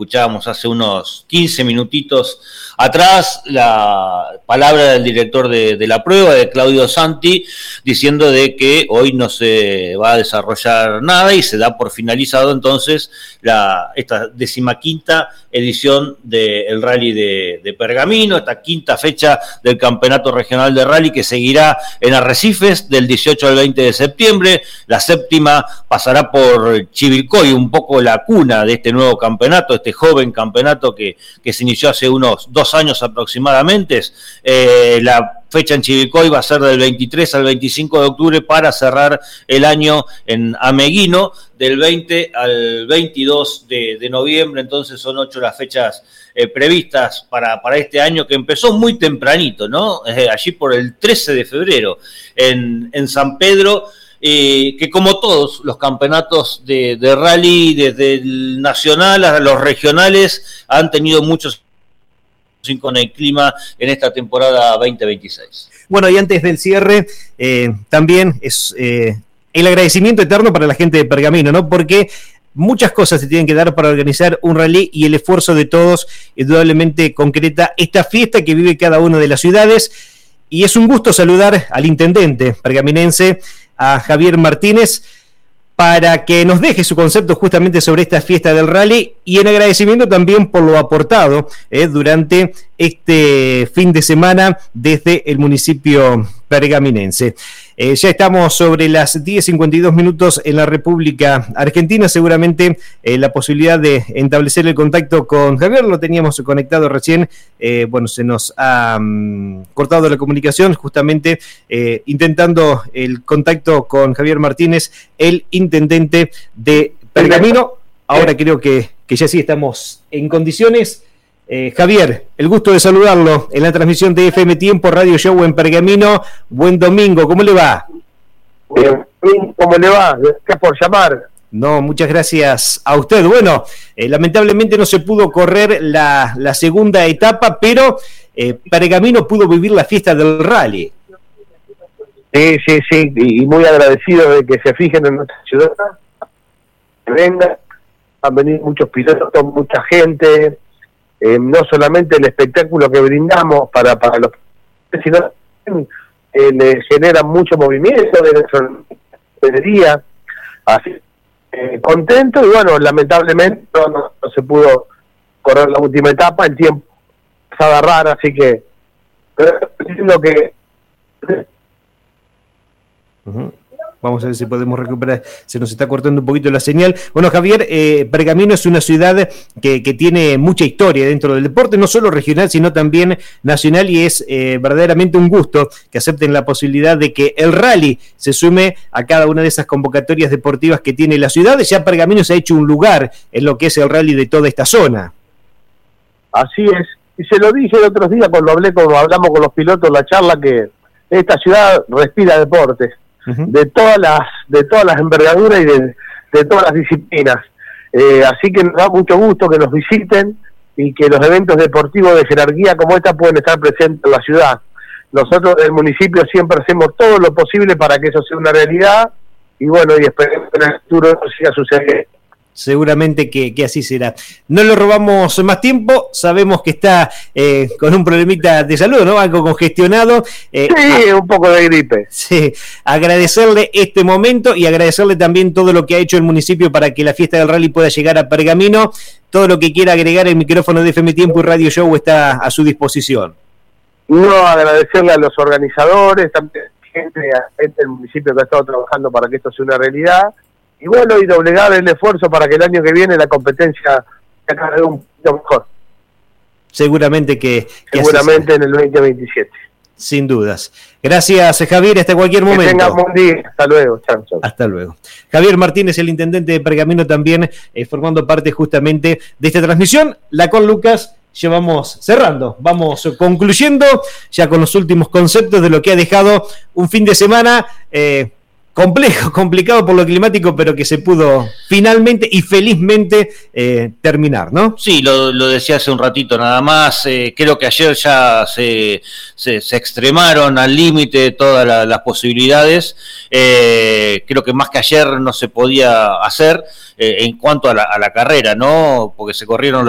escuchábamos hace unos 15 minutitos atrás la palabra del director de la prueba, de Claudio Santi, diciendo de que hoy no se va a desarrollar nada y se da por finalizado entonces esta 15ª edición del Rally de Pergamino, esta 5ª fecha del Campeonato Regional de Rally que seguirá en Arrecifes del 18 al 20 de septiembre. La 7ª pasará por Chivilcoy, un poco la cuna de este nuevo campeonato, este joven campeonato que se inició hace unos 2 años aproximadamente. La fecha en Chivilcoy va a ser del 23 al 25 de octubre para cerrar el año en Ameguino, del 20 al 22 de noviembre. Entonces son 8 las fechas previstas para este año, que empezó muy tempranito, ¿no? Allí por el 13 de febrero en San Pedro, que como todos los campeonatos de rally, desde el nacional a los regionales, han tenido muchos con el clima en esta temporada 2026. Bueno, y antes del cierre, también es el agradecimiento eterno para la gente de Pergamino, ¿no? Porque muchas cosas se tienen que dar para organizar un rally y el esfuerzo de todos indudablemente concreta esta fiesta que vive cada una de las ciudades. Y es un gusto saludar al intendente pergaminense, a Javier Martínez, para que nos deje su concepto justamente sobre esta fiesta del rally y en agradecimiento también por lo aportado durante este fin de semana desde el municipio pergaminense. Ya estamos sobre las 10:52 minutos en la República Argentina. Seguramente la posibilidad de establecer el contacto con Javier, lo teníamos conectado recién, se nos ha cortado la comunicación, justamente intentando el contacto con Javier Martínez, el intendente de Pergamino. Ahora creo que ya sí estamos en condiciones. Javier, el gusto de saludarlo en la transmisión de FM Tiempo Radio Show en Pergamino. Buen domingo, ¿cómo le va? ¿Cómo le va? Gracias por llamar. No, muchas gracias a usted. Bueno, lamentablemente no se pudo correr la segunda etapa, pero Pergamino pudo vivir la fiesta del rally. Sí, y muy agradecido de que se fijen en nuestra ciudad, que vengan, han venido muchos pilotos, mucha gente. No solamente el espectáculo que brindamos para los, sino le genera mucho movimiento de nuestra hotelería, así contento. Y bueno, lamentablemente no se pudo correr la última etapa, el tiempo se va a agarrar, así que lo que Vamos a ver si podemos recuperar, se nos está cortando un poquito la señal. Bueno, Javier, Pergamino es una ciudad que tiene mucha historia dentro del deporte, no solo regional, sino también nacional, y es verdaderamente un gusto que acepten la posibilidad de que el rally se sume a cada una de esas convocatorias deportivas que tiene la ciudad. Ya Pergamino se ha hecho un lugar en lo que es el rally de toda esta zona. Así es, y se lo dije el otro día cuando hablamos con los pilotos, la charla, que esta ciudad respira deportes. De todas las envergaduras y de todas las disciplinas, así que nos da mucho gusto que nos visiten y que los eventos deportivos de jerarquía como esta pueden estar presentes en la ciudad. Nosotros del municipio siempre hacemos todo lo posible para que eso sea una realidad, y bueno, y esperemos que en el futuro eso siga sucediendo. Seguramente que así será. No le robamos más tiempo, sabemos que está con un problemita de salud, ¿no? Algo congestionado. Sí, un poco de gripe. Sí, agradecerle este momento y agradecerle también todo lo que ha hecho el municipio para que la fiesta del rally pueda llegar a Pergamino. Todo lo que quiera agregar, el micrófono de FM Tiempo y Radio Show está a su disposición. No, agradecerle a los organizadores, también gente del municipio que ha estado trabajando para que esto sea una realidad. Y bueno, y doblegar el esfuerzo para que el año que viene la competencia sea cada vez un poquito mejor. Seguramente que seguramente en el 2027. Sin dudas. Gracias, Javier, hasta cualquier momento. Que tengan buen día. Hasta luego. Chao. Hasta luego. Javier Martínez, el intendente de Pergamino, también formando parte justamente de esta transmisión, la cual, Lucas, ya vamos cerrando, vamos concluyendo ya con los últimos conceptos de lo que ha dejado un fin de semana complicado por lo climático, pero que se pudo finalmente y felizmente terminar, ¿no? Sí, lo decía hace un ratito nada más. Creo que ayer ya se extremaron al límite todas las posibilidades. Creo que más que ayer no se podía hacer en cuanto a la carrera, ¿no? Porque se corrieron